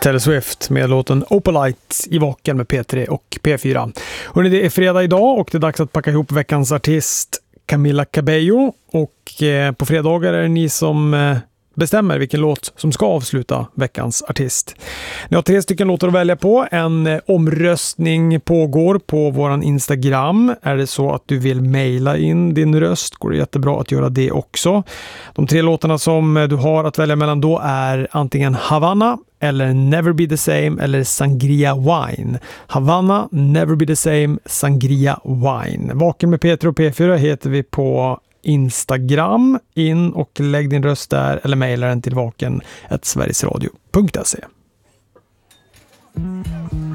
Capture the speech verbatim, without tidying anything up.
Taylor Swift med låten Opalite i Vaken med P tre och P fyra. Hörrni, det är fredag idag och det är dags att packa ihop veckans artist Camila Cabello. Och eh, på fredagar är det ni som eh, bestämmer vilken låt som ska avsluta veckans artist. Ni har tre stycken låtar att välja på. En eh, omröstning pågår på våran Instagram. Är det så att du vill mejla in din röst går det jättebra att göra det också. De tre låtarna som eh, du har att välja mellan då är antingen Havana eller Never Be The Same eller Sangria Wine. Havana, Never Be The Same, Sangria Wine. Vaken med P tre och P fyra heter vi på Instagram. In och lägg din röst där eller mejla den till vaken at sverigesradio punkt se.